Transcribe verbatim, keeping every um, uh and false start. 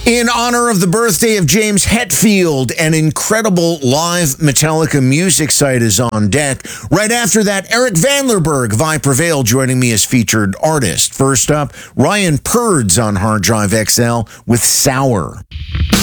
In honor of the birthday of James Hetfield, an incredible live Metallica music site is on deck. Right after that, Eric Van Lerberg, Vi Prevail, joining me as featured artist. First up, Ryan Purds on Hard Drive X L with Sour.